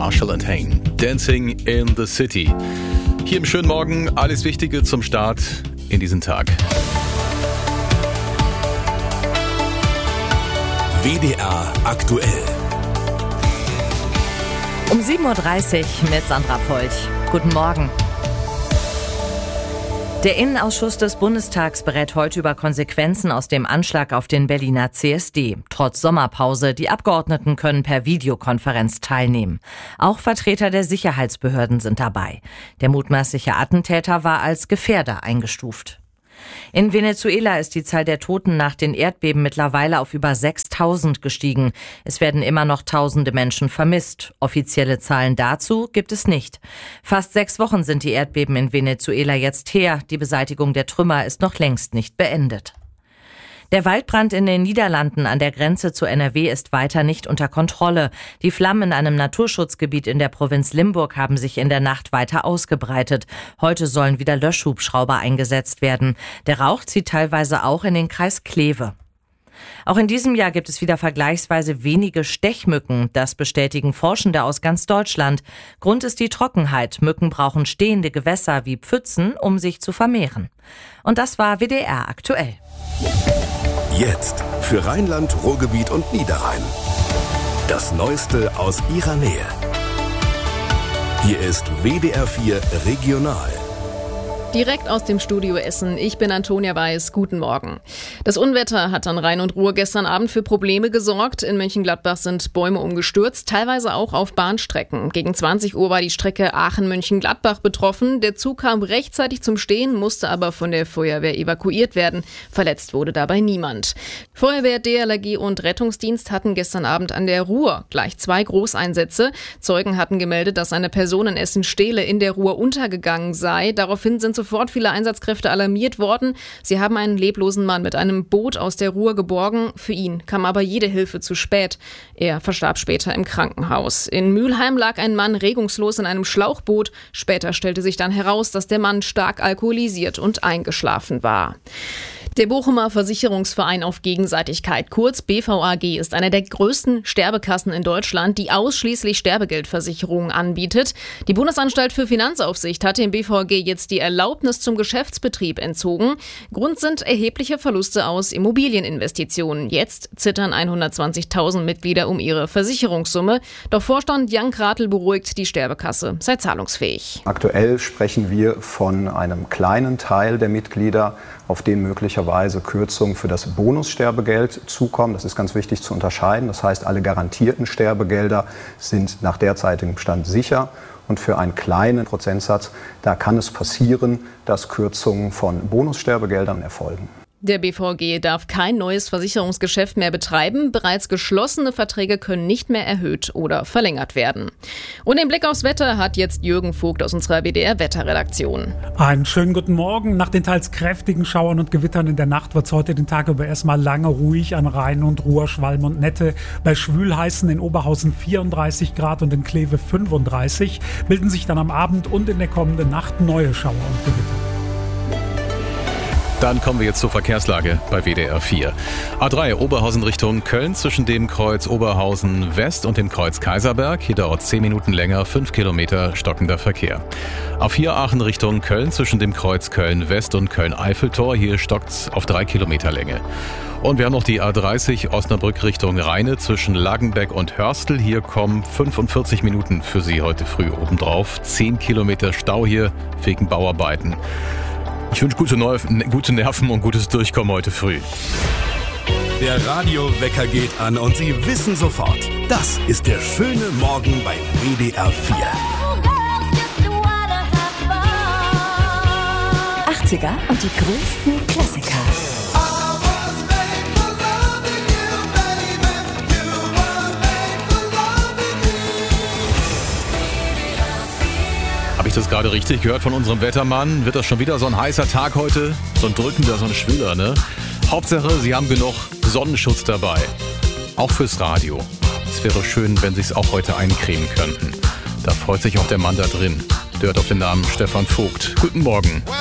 Marshall & Hayne. Dancing in the City. Hier im schönen Morgen alles Wichtige zum Start in diesen Tag. WDR aktuell. Um 7.30 Uhr mit Sandra Polt. Guten Morgen. Der Innenausschuss des Bundestags berät heute über Konsequenzen aus dem Anschlag auf den Berliner CSD. Trotz Sommerpause, die Abgeordneten können per Videokonferenz teilnehmen. Auch Vertreter der Sicherheitsbehörden sind dabei. Der mutmaßliche Attentäter war als Gefährder eingestuft. In Venezuela ist die Zahl der Toten nach den Erdbeben mittlerweile auf über 6.000 gestiegen. Es werden immer noch tausende Menschen vermisst. Offizielle Zahlen dazu gibt es nicht. Fast 6 Wochen sind die Erdbeben in Venezuela jetzt her. Die Beseitigung der Trümmer ist noch längst nicht beendet. Der Waldbrand in den Niederlanden an der Grenze zu NRW ist weiter nicht unter Kontrolle. Die Flammen in einem Naturschutzgebiet in der Provinz Limburg haben sich in der Nacht weiter ausgebreitet. Heute sollen wieder Löschhubschrauber eingesetzt werden. Der Rauch zieht teilweise auch in den Kreis Kleve. Auch in diesem Jahr gibt es wieder vergleichsweise wenige Stechmücken. Das bestätigen Forschende aus ganz Deutschland. Grund ist die Trockenheit. Mücken brauchen stehende Gewässer wie Pfützen, um sich zu vermehren. Und das war WDR aktuell. Jetzt für Rheinland, Ruhrgebiet und Niederrhein. Das Neueste aus ihrer Nähe. Hier ist WDR 4 Regional. Direkt aus dem Studio Essen. Ich bin Antonia Weiß. Guten Morgen. Das Unwetter hat an Rhein und Ruhr gestern Abend für Probleme gesorgt. In Mönchengladbach sind Bäume umgestürzt, teilweise auch auf Bahnstrecken. Gegen 20 Uhr war die Strecke Aachen-Mönchengladbach betroffen. Der Zug kam rechtzeitig zum Stehen, musste aber von der Feuerwehr evakuiert werden. Verletzt wurde dabei niemand. Feuerwehr, DLRG und Rettungsdienst hatten gestern Abend an der Ruhr gleich 2 Großeinsätze. Zeugen hatten gemeldet, dass eine Person in Essen-Stehle in der Ruhr untergegangen sei. Daraufhin sind sofort viele Einsatzkräfte alarmiert worden. Sie haben einen leblosen Mann mit einem Boot aus der Ruhr geborgen. Für ihn kam aber jede Hilfe zu spät. Er verstarb später im Krankenhaus. In Mülheim lag ein Mann regungslos in einem Schlauchboot. Später stellte sich dann heraus, dass der Mann stark alkoholisiert und eingeschlafen war. Der Bochumer Versicherungsverein auf Gegenseitigkeit, kurz BVAG, ist einer der größten Sterbekassen in Deutschland, die ausschließlich Sterbegeldversicherungen anbietet. Die Bundesanstalt für Finanzaufsicht hat dem BVAG jetzt die Erlaubnis zum Geschäftsbetrieb entzogen. Grund sind erhebliche Verluste aus Immobilieninvestitionen. Jetzt zittern 120.000 Mitglieder um ihre Versicherungssumme. Doch Vorstand Jan Kratel beruhigt, die Sterbekasse sei zahlungsfähig. Aktuell sprechen wir von einem kleinen Teil der Mitglieder, auf den möglicherweise Kürzungen für das Bonussterbegeld zukommen. Das ist ganz wichtig zu unterscheiden. Das heißt, alle garantierten Sterbegelder sind nach derzeitigem Stand sicher. Und für einen kleinen Prozentsatz, da kann es passieren, dass Kürzungen von Bonussterbegeldern erfolgen. Der BVG darf kein neues Versicherungsgeschäft mehr betreiben. Bereits geschlossene Verträge können nicht mehr erhöht oder verlängert werden. Und den Blick aufs Wetter hat jetzt Jürgen Vogt aus unserer WDR-Wetterredaktion. Einen schönen guten Morgen. Nach den teils kräftigen Schauern und Gewittern in der Nacht wird es heute den Tag über erstmal lange ruhig an Rhein und Ruhr, Schwalm und Nette. Bei schwül heißen in Oberhausen 34 Grad und in Kleve 35 bilden sich dann am Abend und in der kommenden Nacht neue Schauer und Gewitter. Dann kommen wir jetzt zur Verkehrslage bei WDR 4. A3 Oberhausen Richtung Köln zwischen dem Kreuz Oberhausen West und dem Kreuz Kaiserberg. Hier dauert 10 Minuten länger, 5 Kilometer stockender Verkehr. A4 Aachen Richtung Köln zwischen dem Kreuz Köln West und Köln-Eiffeltor. Hier stockt's auf 3 Kilometer Länge. Und wir haben noch die A30 Osnabrück Richtung Rheine zwischen Lagenbeck und Hörstel. Hier kommen 45 Minuten für Sie heute früh obendrauf. 10 Kilometer Stau hier wegen Bauarbeiten. Ich wünsche gute Nerven und gutes Durchkommen heute früh. Der Radiowecker geht an und Sie wissen sofort, das ist der schöne Morgen bei WDR 4. 80er und die größten Klassiker. Habe ich das gerade richtig gehört von unserem Wettermann? Wird das schon wieder so ein heißer Tag heute? So ein drückender, so ein schwüler, ne? Hauptsache, Sie haben genug Sonnenschutz dabei. Auch fürs Radio. Es wäre schön, wenn Sie es auch heute eincremen könnten. Da freut sich auch der Mann da drin. Der hört auf den Namen Stefan Vogt. Guten Morgen.